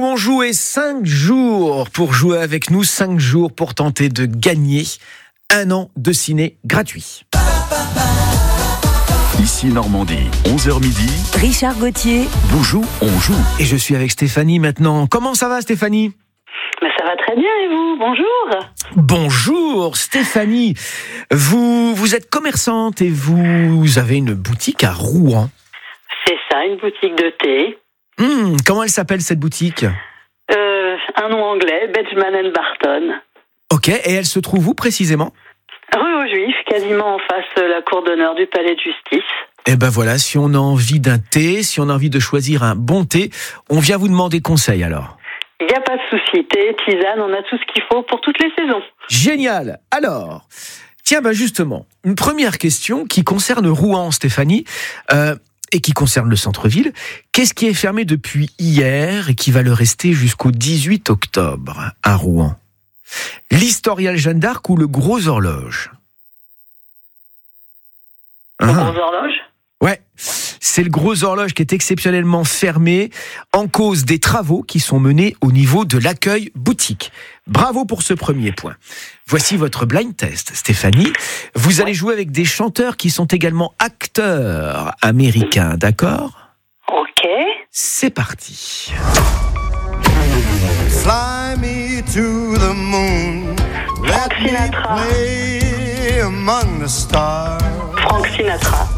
On jouait 5 jours pour jouer avec nous, 5 jours pour tenter de gagner 1 an de ciné gratuit. Ici Normandie, 11h midi. Richard Gauthier. Boujou, on joue. Et je suis avec Stéphanie maintenant. Comment ça va, Stéphanie ? Ça va très bien, et vous ? Bonjour. Bonjour Stéphanie, vous êtes commerçante et vous avez une boutique à Rouen. C'est ça, une boutique de thé. Comment elle s'appelle cette boutique ? Un nom anglais, Bedgeman & Barton. Ok, et elle se trouve où précisément ? Rue aux Juifs, quasiment en face de la cour d'honneur du palais de justice. Et ben voilà, si on a envie d'un thé, si on a envie de choisir un bon thé, on vient vous demander conseil alors. Il n'y a pas de souci, thé, tisane, on a tout ce qu'il faut pour toutes les saisons. Génial. Alors, tiens, justement, une première question qui concerne Rouen, Stéphanie, et qui concerne le centre-ville. Qu'est-ce qui est fermé depuis hier et qui va le rester jusqu'au 18 octobre à Rouen ? L'Historial Jeanne d'Arc ou le Gros Horloge ? Le Gros Horloge ? Ouais, c'est le Gros Horloge qui est exceptionnellement fermé en cause des travaux qui sont menés au niveau de l'accueil boutique. Bravo pour ce premier point. Voici votre blind test, Stéphanie. Vous allez jouer avec des chanteurs qui sont également acteurs américains, d'accord ? Ok. C'est parti. Fly me to the moon. Frank Let me Sinatra. play among the stars. Frank Sinatra.